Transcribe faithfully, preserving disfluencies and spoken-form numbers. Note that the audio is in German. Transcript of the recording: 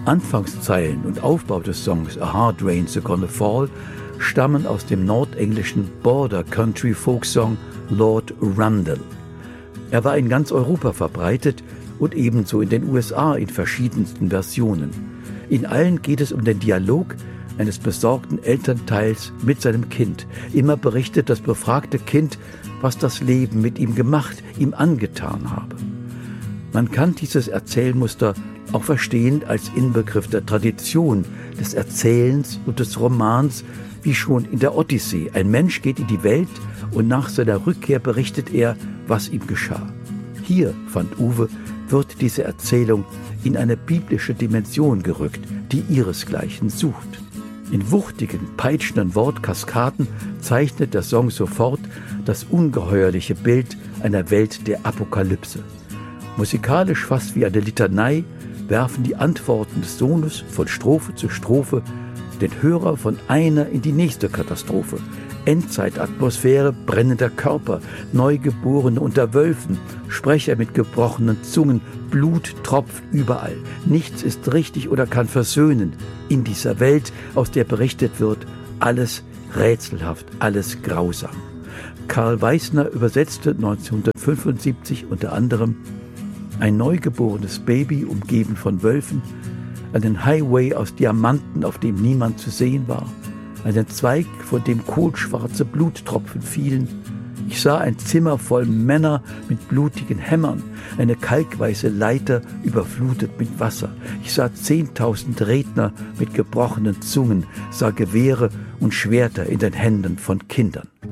Anfangszeilen und Aufbau des Songs A Hard Rain's Gonna Fall stammen aus dem nordenglischen Border Country Folksong Lord Rundle. Er war in ganz Europa verbreitet und ebenso in den U S A in verschiedensten Versionen. In allen geht es um den Dialog eines besorgten Elternteils mit seinem Kind. Immer berichtet das befragte Kind, was das Leben mit ihm gemacht, ihm angetan habe. Man kann dieses Erzählmuster auch verstehen als Inbegriff der Tradition, des Erzählens und des Romans, wie schon in der Odyssee. Ein Mensch geht in die Welt und nach seiner Rückkehr berichtet er, was ihm geschah. Hier, fand Uwe, wird diese Erzählung in eine biblische Dimension gerückt, die ihresgleichen sucht. In wuchtigen, peitschenden Wortkaskaden zeichnet der Song sofort das ungeheuerliche Bild einer Welt der Apokalypse. Musikalisch fast wie eine Litanei werfen die Antworten des Sohnes von Strophe zu Strophe den Hörer von einer in die nächste Katastrophe. Endzeitatmosphäre, brennender Körper, Neugeborene unter Wölfen, Sprecher mit gebrochenen Zungen, Blut tropft überall. Nichts ist richtig oder kann versöhnen. In dieser Welt, aus der berichtet wird, alles rätselhaft, alles grausam. Karl Weissner übersetzte neunzehnhundertfünfundsiebzig unter anderem: Ein neugeborenes Baby, umgeben von Wölfen, einen Highway aus Diamanten, auf dem niemand zu sehen war, einen Zweig, von dem kohlschwarze Bluttropfen fielen. Ich sah ein Zimmer voll Männer mit blutigen Hämmern, eine kalkweiße Leiter überflutet mit Wasser. Ich sah zehntausend Redner mit gebrochenen Zungen, sah Gewehre und Schwerter in den Händen von Kindern.